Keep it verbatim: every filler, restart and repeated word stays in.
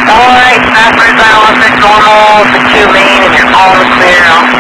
Alright, Stafford's Island, normal, the two main, and you're all clear.